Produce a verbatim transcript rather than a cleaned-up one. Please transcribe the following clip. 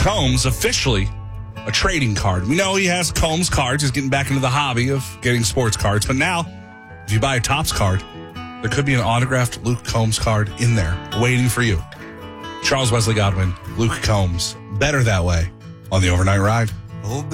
Combs officially a trading card. We know he has Combs cards. He's getting back into the hobby of getting sports cards. But now, if you buy a Topps card, there could be an autographed Luke Combs card in there waiting for you. Charles Wesley Godwin, Luke Combs. Better that way on the Overnight Ride. Oh,